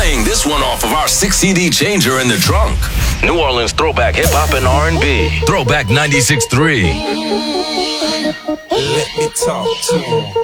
playing this one off of our 6 CD changer in the trunk. New Orleans throwback hip-hop and R&B. Throwback 96.3. Let me talk to him.